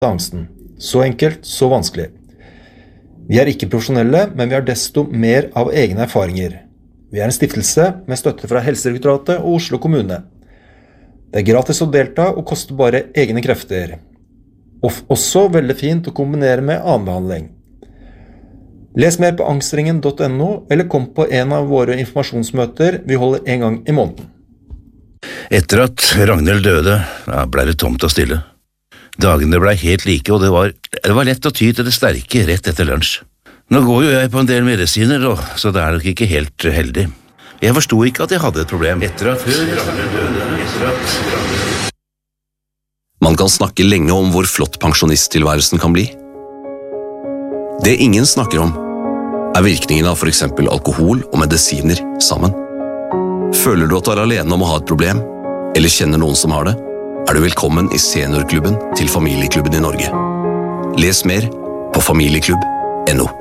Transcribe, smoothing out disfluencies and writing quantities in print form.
angsten. Så enkelt, så vanskelig. Vi er ikke profesjonelle, men vi har desto mer av egne erfaringer. Vi er en stiftelse med støtte fra Helsedirektoratet og Oslo kommune. Det er gratis å delta og koster bare egne krefter. Og også veldig fint å kombinere med annen behandling. Les mer på angstringen.no, eller kom på en av våre informasjonsmøter vi holder en gang i måneden. Etter at Ragnhild døde, ble det tomt og stille. Dagene ble helt like, og det var lett å ty til det sterke rett etter lunsj. Nå går jo jeg på en del medisiner, så det er nok ikke helt heldig. Jeg forstod ikke at jeg hadde et problem. Man kan snakke lenge om hvor flott pensjonisttilværelsen kan bli. Det ingen snakker om, er virkningen av for eksempel alkohol og medisiner sammen. Føler du at du er alene om å ha et problem, eller kjenner noen som har det, er du velkommen i seniorklubben til Familieklubben i Norge. Les mer på familieklubb.no.